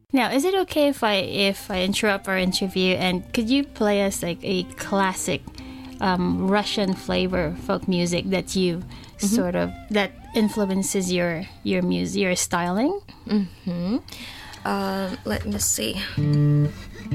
Now, is it okay if I interrupt our interview and could you play us like a classic Russian flavor folk music that you sort of that influences your music, your styling? Let me see.